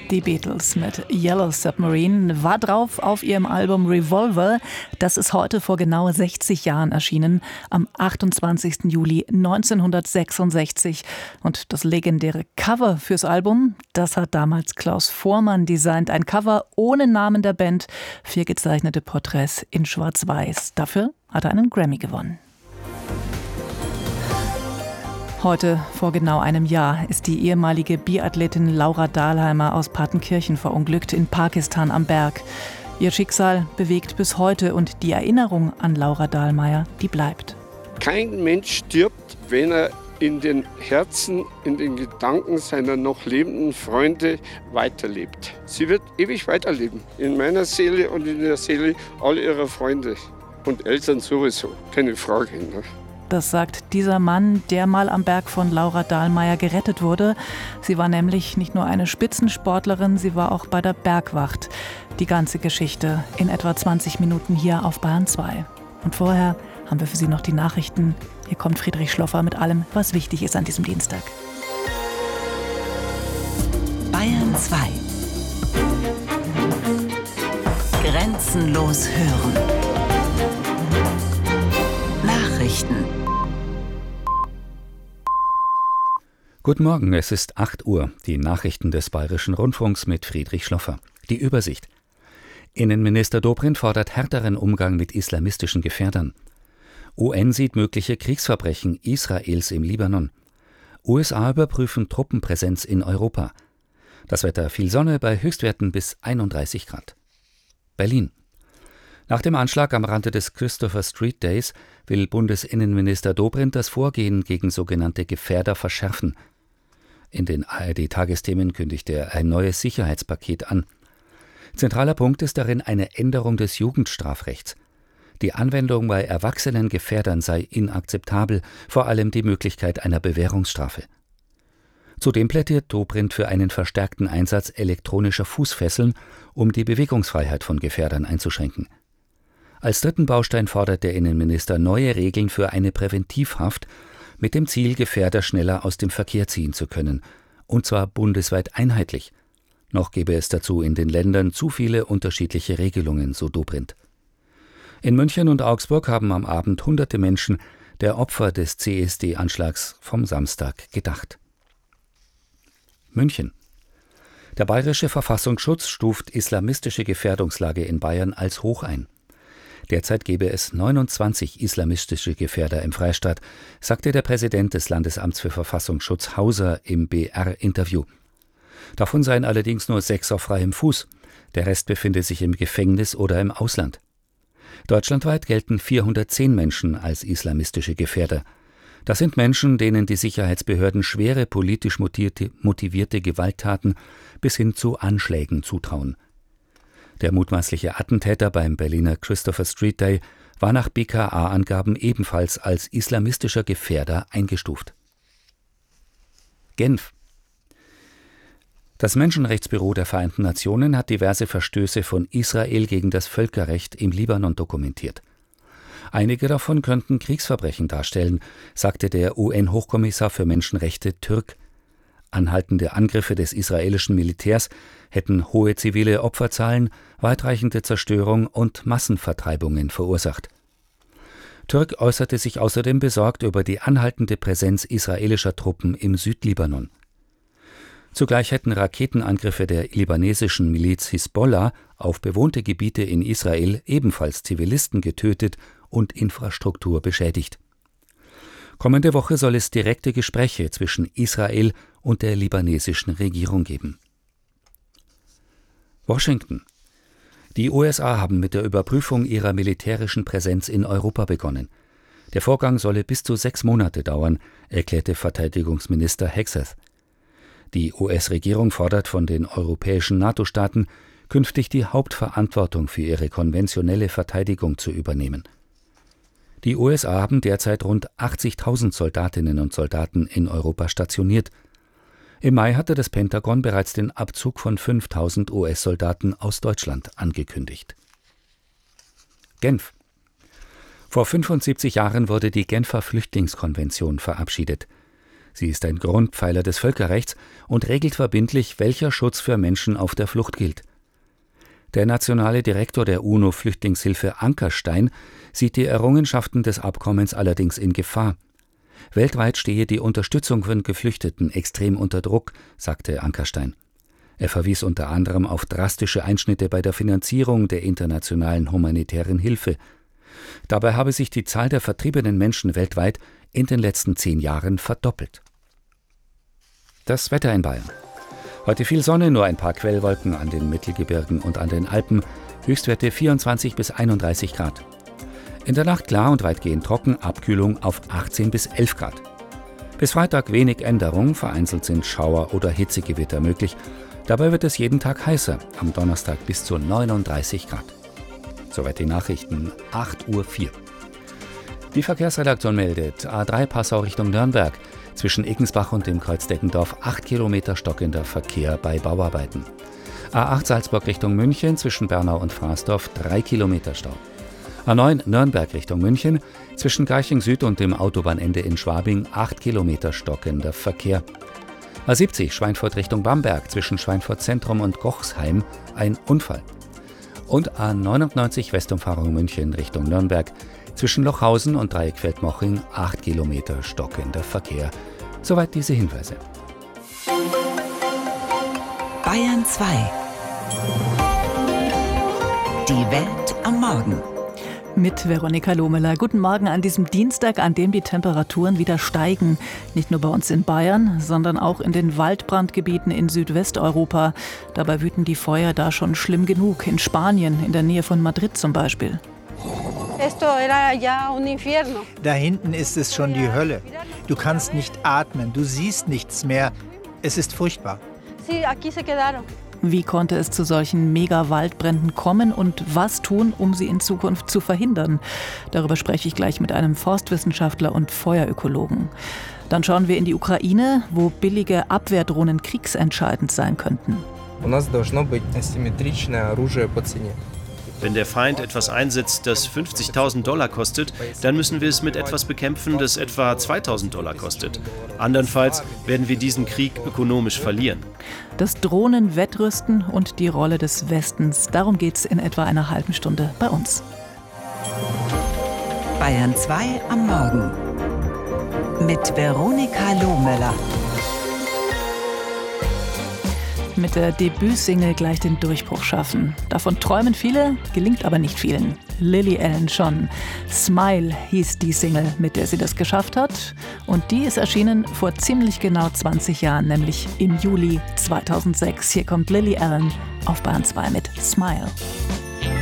Die Beatles mit Yellow Submarine war drauf auf ihrem Album Revolver. Das ist heute vor genau 60 Jahren erschienen, am 28. Juli 1966. Und das legendäre Cover fürs Album, das hat damals Klaus Voormann designt. Ein Cover ohne Namen der Band, 4 gezeichnete Porträts in Schwarz-Weiß. Dafür hat er einen Grammy gewonnen. Heute, vor genau einem Jahr, ist die ehemalige Biathletin Laura Dahlheimer aus Partenkirchen verunglückt in Pakistan am Berg. Ihr Schicksal bewegt bis heute und die Erinnerung an Laura Dahlmeier, die bleibt. Kein Mensch stirbt, wenn er in den Herzen, in den Gedanken seiner noch lebenden Freunde weiterlebt. Sie wird ewig weiterleben, in meiner Seele und in der Seele all ihrer Freunde und Eltern sowieso, keine Frage. Ne? Das sagt dieser Mann, der mal am Berg von Laura Dahlmeier gerettet wurde. Sie war nämlich nicht nur eine Spitzensportlerin, sie war auch bei der Bergwacht. Die ganze Geschichte in etwa 20 Minuten hier auf Bayern 2. Und vorher haben wir für Sie noch die Nachrichten. Hier kommt Friedrich Schloffer mit allem, was wichtig ist an diesem Dienstag. Bayern 2. Grenzenlos hören. Nachrichten. Guten Morgen, es ist 8 Uhr. Die Nachrichten des Bayerischen Rundfunks mit Friedrich Schloffer. Die Übersicht. Innenminister Dobrindt fordert härteren Umgang mit islamistischen Gefährdern. UN sieht mögliche Kriegsverbrechen Israels im Libanon. USA überprüfen Truppenpräsenz in Europa. Das Wetter: viel Sonne bei Höchstwerten bis 31 Grad. Berlin. Nach dem Anschlag am Rande des Christopher Street Days will Bundesinnenminister Dobrindt das Vorgehen gegen sogenannte Gefährder verschärfen. In den ARD-Tagesthemen kündigt er ein neues Sicherheitspaket an. Zentraler Punkt ist darin eine Änderung des Jugendstrafrechts. Die Anwendung bei erwachsenen Gefährdern sei inakzeptabel, vor allem die Möglichkeit einer Bewährungsstrafe. Zudem plädiert Dobrindt für einen verstärkten Einsatz elektronischer Fußfesseln, um die Bewegungsfreiheit von Gefährdern einzuschränken. Als dritten Baustein fordert der Innenminister neue Regeln für eine Präventivhaft mit dem Ziel, Gefährder schneller aus dem Verkehr ziehen zu können, und zwar bundesweit einheitlich. Noch gäbe es dazu in den Ländern zu viele unterschiedliche Regelungen, so Dobrindt. In München und Augsburg haben am Abend hunderte Menschen der Opfer des CSD-Anschlags vom Samstag gedacht. München. Der Bayerische Verfassungsschutz stuft islamistische Gefährdungslage in Bayern als hoch ein. Derzeit gäbe es 29 islamistische Gefährder im Freistaat, sagte der Präsident des Landesamts für Verfassungsschutz Hauser im BR-Interview. Davon seien allerdings nur 6 auf freiem Fuß. Der Rest befinde sich im Gefängnis oder im Ausland. Deutschlandweit gelten 410 Menschen als islamistische Gefährder. Das sind Menschen, denen die Sicherheitsbehörden schwere politisch motivierte Gewalttaten bis hin zu Anschlägen zutrauen. Der mutmaßliche Attentäter beim Berliner Christopher Street Day war nach BKA-Angaben ebenfalls als islamistischer Gefährder eingestuft. Genf. Das Menschenrechtsbüro der Vereinten Nationen hat diverse Verstöße von Israel gegen das Völkerrecht im Libanon dokumentiert. Einige davon könnten Kriegsverbrechen darstellen, sagte der UN-Hochkommissar für Menschenrechte Türk. Anhaltende Angriffe des israelischen Militärs hätten hohe zivile Opferzahlen, weitreichende Zerstörung und Massenvertreibungen verursacht. Türk äußerte sich außerdem besorgt über die anhaltende Präsenz israelischer Truppen im Südlibanon. Zugleich hätten Raketenangriffe der libanesischen Miliz Hisbollah auf bewohnte Gebiete in Israel ebenfalls Zivilisten getötet und Infrastruktur beschädigt. Kommende Woche soll es direkte Gespräche zwischen Israel und der libanesischen Regierung geben. Washington. Die USA haben mit der Überprüfung ihrer militärischen Präsenz in Europa begonnen. Der Vorgang solle bis zu 6 Monate dauern, erklärte Verteidigungsminister Hegseth. Die US-Regierung fordert von den europäischen NATO-Staaten, künftig die Hauptverantwortung für ihre konventionelle Verteidigung zu übernehmen. Die USA haben derzeit rund 80.000 Soldatinnen und Soldaten in Europa stationiert. Im Mai hatte das Pentagon bereits den Abzug von 5.000 US-Soldaten aus Deutschland angekündigt. Genf. Vor 75 Jahren wurde die Genfer Flüchtlingskonvention verabschiedet. Sie ist ein Grundpfeiler des Völkerrechts und regelt verbindlich, welcher Schutz für Menschen auf der Flucht gilt. Der nationale Direktor der UNO-Flüchtlingshilfe Ankerstein sieht die Errungenschaften des Abkommens allerdings in Gefahr. Weltweit stehe die Unterstützung von Geflüchteten extrem unter Druck, sagte Ankerstein. Er verwies unter anderem auf drastische Einschnitte bei der Finanzierung der internationalen humanitären Hilfe. Dabei habe sich die Zahl der vertriebenen Menschen weltweit in den letzten 10 Jahren verdoppelt. Das Wetter in Bayern. Heute viel Sonne, nur ein paar Quellwolken an den Mittelgebirgen und an den Alpen. Höchstwerte 24 bis 31 Grad. In der Nacht klar und weitgehend trocken, Abkühlung auf 18 bis 11 Grad. Bis Freitag wenig Änderung, vereinzelt sind Schauer oder Hitzegewitter möglich. Dabei wird es jeden Tag heißer, am Donnerstag bis zu 39 Grad. Soweit die Nachrichten, 8:04 Uhr. Die Verkehrsredaktion meldet, A3 Passau Richtung Nürnberg, zwischen Eckensbach und dem Kreuz Deggendorf 8 Kilometer stockender Verkehr bei Bauarbeiten. A8 Salzburg Richtung München, zwischen Bernau und Fraßdorf 3 Kilometer Stau. A9 Nürnberg Richtung München, zwischen Garching Süd und dem Autobahnende in Schwabing 8 Kilometer stockender Verkehr. A70 Schweinfurt Richtung Bamberg, zwischen Schweinfurt Zentrum und Gochsheim ein Unfall. Und A99 Westumfahrung München Richtung Nürnberg, zwischen Lochhausen und Dreieckfeld-Moching 8 Kilometer stockender Verkehr. Soweit diese Hinweise. Bayern 2. Die Welt am Morgen. Mit Veronika Lohmeler. Guten Morgen an diesem Dienstag, an dem die Temperaturen wieder steigen. Nicht nur bei uns in Bayern, sondern auch in den Waldbrandgebieten in Südwesteuropa. Dabei wüten die Feuer da schon schlimm genug. In Spanien, in der Nähe von Madrid zum Beispiel. Da hinten ist es schon die Hölle. Du kannst nicht atmen, du siehst nichts mehr. Es ist furchtbar. Wie konnte es zu solchen Mega-Waldbränden kommen und was tun, um sie in Zukunft zu verhindern? Darüber spreche ich gleich mit einem Forstwissenschaftler und Feuerökologen. Dann schauen wir in die Ukraine, wo billige Abwehrdrohnen kriegsentscheidend sein könnten. Wenn der Feind etwas einsetzt, das $50.000 kostet, dann müssen wir es mit etwas bekämpfen, das etwa $2.000 kostet. Andernfalls werden wir diesen Krieg ökonomisch verlieren. Das Drohnenwettrüsten und die Rolle des Westens, darum geht es in etwa einer halben Stunde bei uns. Bayern 2 am Morgen. Mit Veronika Lohmeler. Mit der Debütsingle gleich den Durchbruch schaffen. Davon träumen viele, gelingt aber nicht vielen. Lily Allen schon. Smile hieß die Single, mit der sie das geschafft hat. Und die ist erschienen vor ziemlich genau 20 Jahren, nämlich im Juli 2006. Hier kommt Lily Allen auf Bayern 2 mit Smile.